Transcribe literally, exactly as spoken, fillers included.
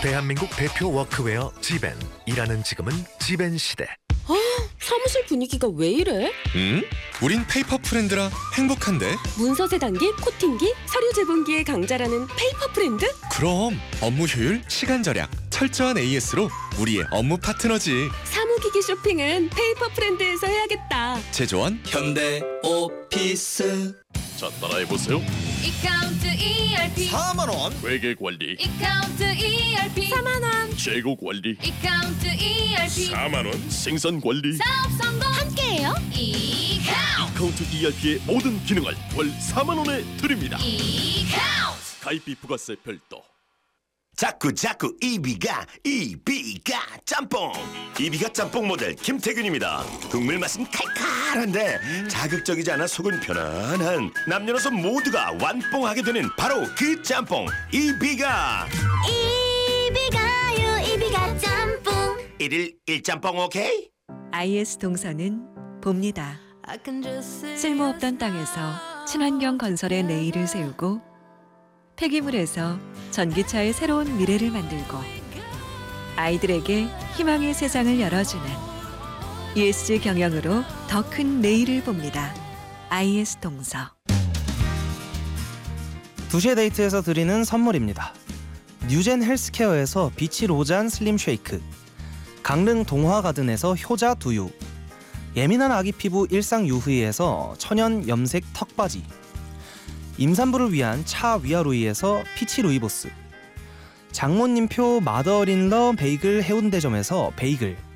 대한민국 대표 워크웨어 지벤. 일하는 지금은 지벤 시대. 아, 사무실 분위기가 왜 이래? 음? 우린 페이퍼 프렌드라 행복한데? 문서 세단기, 코팅기, 서류 제본기의 강자라는 페이퍼 프렌드? 그럼 업무 효율, 시간 절약, 철저한 에이에스로 우리의 업무 파트너지. 사무기기 쇼핑은 페이퍼 프렌드에서 해야겠다. 제조원 현대 오피스. 자, 따라해보세요. 이카운트 이알피 사만 원. 회계 관리, 이카운트 이알피 사만 원. 재고 관리, 이카운트 이알피 사만 원. 생산 관리, 사업 성공 함께해요. 이카운트 카운트 이알피의 모든 기능을 월 사만 원에 드립니다. 이카운트 가입비 부가세 별도. 자꾸 자꾸 이비가 이비가 짬뽕. 이비가 짬뽕 모델 김태균입니다. 국물 맛은 칼칼한데 자극적이지 않아 속은 편안한, 남녀노소 모두가 완뽕하게 되는 바로 그 짬뽕 이비가. 이비가요 이비가 짬뽕. 일일 일짬뽕 오케이? 아이에스 동서는 봅니다. 쓸모없던 땅에서 친환경 건설의 내일을 세우고 폐기물에서 전기차의 새로운 미래를 만들고 아이들에게 희망의 세상을 열어주는 이에스지 경영으로 더 큰 내일을 봅니다. 아이에스 동서. 두 시의 데이트에서 드리는 선물입니다. 뉴젠 헬스케어에서 비치 로잔 슬림 쉐이크, 강릉 동화가든에서 효자 두유, 예민한 아기 피부 일상 유후이에서 천연 염색 턱바지, 임산부를 위한 차 위아루이에서 피치 루이보스, 장모님표 마더인러 베이글 해운대점에서 베이글,